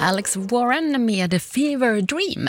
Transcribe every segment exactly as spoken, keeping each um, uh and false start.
Alex Warren med Fever Dream.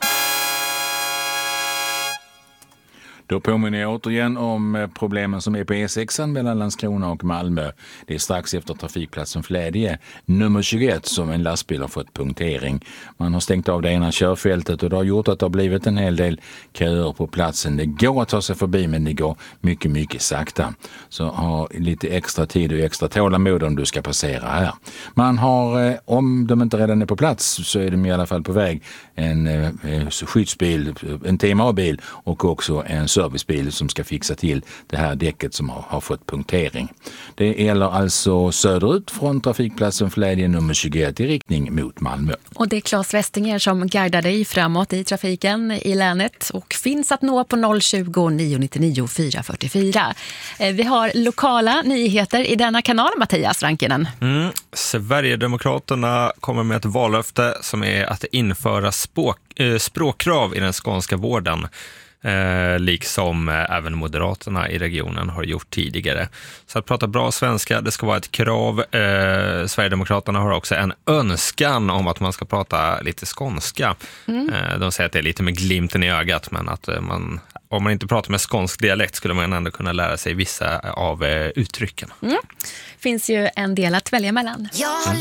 Då påminner jag återigen om problemen som är på E sex mellan Landskrona och Malmö. Det är strax efter trafikplatsen Flädje, nummer tjugoett, som en lastbil har fått punktering. Man har stängt av det ena körfältet och det har gjort att det har blivit en hel del köer på platsen. Det går att ta sig förbi, men det går mycket, mycket sakta. Så ha lite extra tid och extra tålamod om du ska passera här. Man har, om de inte redan är på plats, så är de i alla fall på väg, en eh, skyddsbil, en T M A-bil och också en servicebil som ska fixa till det här däcket som har, har fått punktering. Det gäller alltså söderut från trafikplatsen Flädje nummer tjugoett i riktning mot Malmö. Och det är Claes Westinger som guidar dig framåt i trafiken i länet och finns att nå på noll tjugo, nio nittionio, fyra fyrtiofyra. Vi har lokala nyheter i denna kanal, Mattias Rankinen. Mm. Sverigedemokraterna kommer med ett vallöfte som är att införa språk, eh, språkkrav i den skånska vården. Eh, liksom eh, även Moderaterna i regionen har gjort tidigare. Så att prata bra svenska, det ska vara ett krav. Eh, Sverigedemokraterna har också en önskan om att man ska prata lite skånska. Mm. Eh, de säger att det är lite med glimten i ögat, men att eh, man, om man inte pratar med skånsk dialekt skulle man ändå kunna lära sig vissa av eh, uttrycken. Mm. Finns ju en del att välja mellan. Jag har